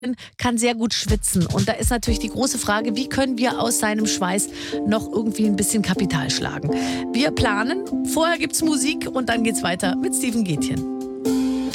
kann sehr gut schwitzen. Und da ist natürlich die große Frage, wie können wir aus seinem Schweiß noch irgendwie ein bisschen Kapital schlagen? Wir planen, vorher gibt's Musik und dann geht's weiter mit Steven Gätjen.